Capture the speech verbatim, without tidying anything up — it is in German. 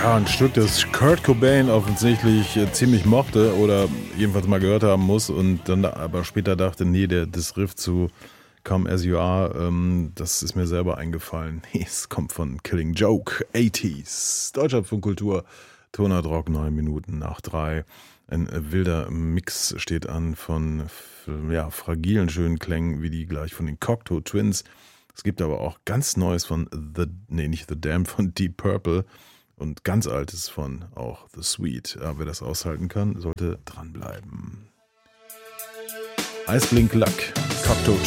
Ja, ein Stück, das Kurt Cobain offensichtlich äh, ziemlich mochte oder jedenfalls mal gehört haben muss und dann da, aber später dachte, nee, der, das Riff zu Come As You Are, ähm, das ist mir selber eingefallen. Es kommt von Killing Joke, achtziger. Deutschlandfunkkultur, Tonart Rock, neun Minuten nach drei. Ein äh, wilder Mix steht an von f- ja, fragilen, schönen Klängen, wie die gleich von den Cocteau Twins. Es gibt aber auch ganz Neues von The, nee, nicht The Damned, von Deep Purple. Und ganz altes von auch The Sweet. Ja, wer das aushalten kann, sollte dranbleiben. Eisblink Luck, Cocteau